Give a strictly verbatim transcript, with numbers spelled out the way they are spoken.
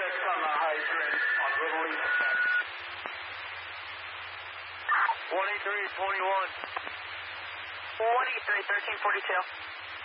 Check on the hydrant on Little League ten. twenty-three twenty-one. twenty-three thirteen forty-two.